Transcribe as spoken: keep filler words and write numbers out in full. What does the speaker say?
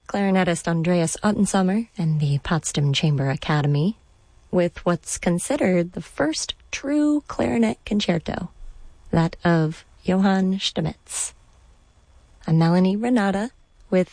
clarinetist Andreas Ottensommer and the Potsdam Chamber Academy with what's considered the first true clarinet concerto, that of Johann Stamitz. I'm Melanie Renata,